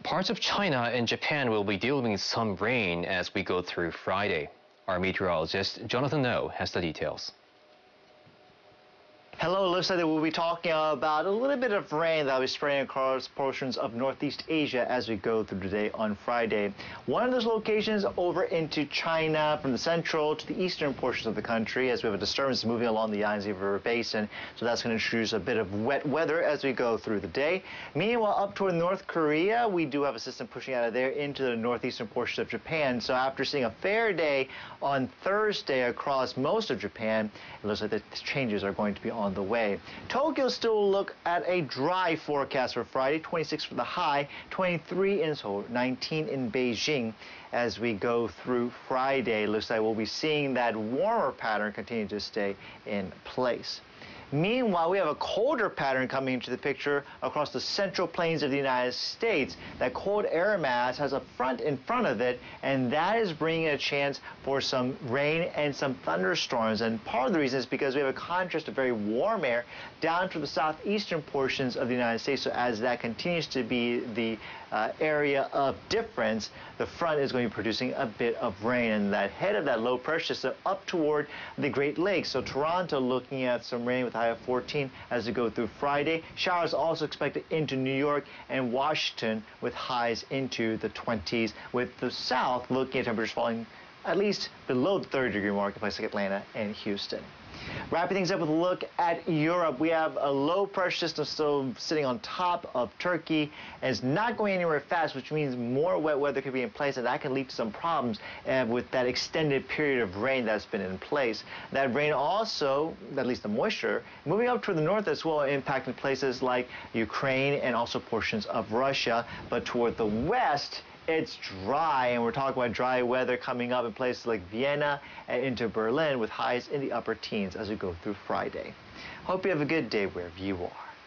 Parts of China and Japan will be dealing with some rain as we go through Friday. Our meteorologist Jonathan Oh has the details. Hello, it looks like we'll be talking about a little bit of rain that will be spraying across portions of Northeast Asia as we go through the day on Friday. One of those locations over into China from the central to the eastern portions of the country as we have a disturbance moving along the Yangtze River Basin. So that's going to introduce a bit of wet weather as we go through the day. Meanwhile, up toward North Korea, we do have a system pushing out of there into the northeastern portions of Japan. So after seeing a fair day on Thursday across most of Japan, it looks like the changes are going to be on the way. Tokyo still look at a dry forecast for Friday, 26 for the high, 23 in Seoul, 19 in Beijing. As we go through Friday, looks like we'll be seeing that warmer pattern continue to stay in place. Meanwhile, we have a colder pattern coming into the picture across the central plains of the United States. That cold air mass has a front in front of it, and that is bringing a chance for some rain and some thunderstorms. And part of the reason is because we have a contrast of very warm air down to the southeastern portions of the United States. So as that continues to be the area of difference, the front is going to be producing a bit of rain, and that head of that low pressure system up toward the Great Lakes. So Toronto looking at some rain with a high of 14 as we go through Friday. Showers also expected into New York and Washington with highs into the 20s, with the south looking at temperatures falling at least below the 30-degree mark in places like Atlanta and Houston. Wrapping things up with a look at Europe, we have a low pressure system still sitting on top of Turkey, and it's not going anywhere fast, which means more wet weather could be in place, and that can lead to some problems with that extended period of rain that's been in place. That rain also, at least the moisture, moving up toward the north as well, impacting places like Ukraine and also portions of Russia, but toward the west, it's dry, and we're talking about dry weather coming up in places like Vienna and into Berlin with highs in the upper teens as we go through Friday. Hope you have a good day wherever you are.